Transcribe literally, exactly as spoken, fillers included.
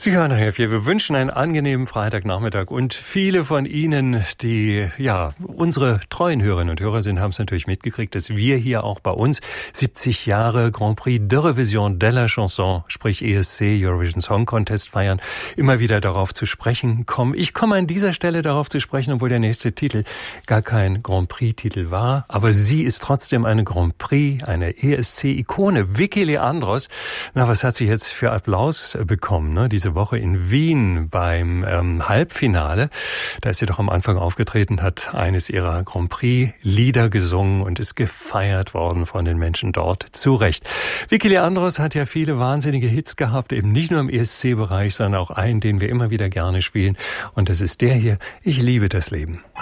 Sie hören nachher viel. Wir wünschen einen angenehmen Freitagnachmittag und viele von Ihnen, die ja unsere treuen Hörerinnen und Hörer sind, haben es natürlich mitgekriegt, dass wir hier auch bei uns siebzig Jahre Grand Prix de Revision de la Chanson, sprich E S C, Eurovision Song Contest feiern, immer wieder darauf zu sprechen kommen. Ich komme an dieser Stelle darauf zu sprechen, obwohl der nächste Titel gar kein Grand Prix-Titel war, aber sie ist trotzdem eine Grand Prix, eine E S C-Ikone, Vicky Leandros. Na, was hat sie jetzt für Applaus bekommen, ne? Diese Woche in Wien beim ähm, Halbfinale. Da ist sie doch am Anfang aufgetreten, hat eines ihrer Grand Prix-Lieder gesungen und ist gefeiert worden von den Menschen dort. Zu Recht. Vicky Leandros hat ja viele wahnsinnige Hits gehabt, eben nicht nur im E S C-Bereich, sondern auch einen, den wir immer wieder gerne spielen. Und das ist der hier, Ich liebe das Leben.